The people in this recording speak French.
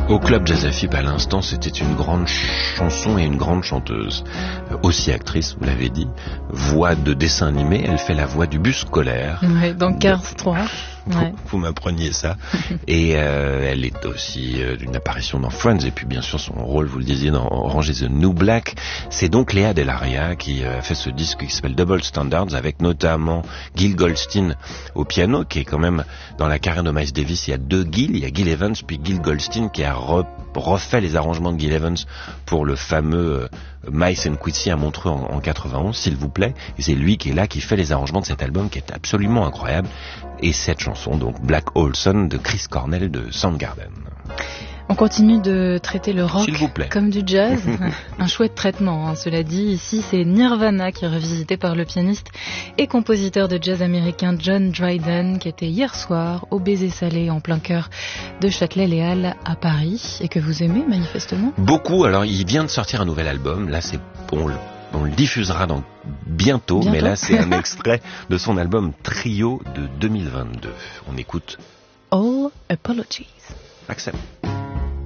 Au Club Jazz Afib, à l'instant, c'était une grande chanson et une grande chanteuse. Aussi actrice, vous l'avez dit. Voix de dessin animé, elle fait la voix du bus scolaire. Ouais, dans Cars 3. Ouais. Vous m'appreniez ça. Et elle est aussi d'une apparition dans Friends. Et puis bien sûr son rôle, vous le disiez, dans Orange is the New Black. C'est donc Léa Delaria qui a fait ce disque qui s'appelle Double Standards, avec notamment Gil Goldstein au piano, qui est quand même dans la carrière de Miles Davis. Il y a deux Gil, il y a Gil Evans puis Gil Goldstein qui a refait les arrangements de Gil Evans pour le fameux Mice and Quincy à Montreux en 91, s'il vous plaît. Et c'est lui qui est là, qui fait les arrangements de cet album qui est absolument incroyable. Et cette chanson, donc Black Olson de Chris Cornell de Soundgarden. On continue de traiter le rock comme du jazz. Un chouette traitement, hein, cela dit. Ici, c'est Nirvana qui est revisité par le pianiste et compositeur de jazz américain John Dryden, qui était hier soir au Baiser Salé en plein cœur de Châtelet-Les-Halles à Paris, et que vous aimez manifestement. Beaucoup. Alors, il vient de sortir un nouvel album. Là, on le diffusera bientôt, mais là, c'est un extrait de son album Trio de 2022. On écoute All Apologies. Accept.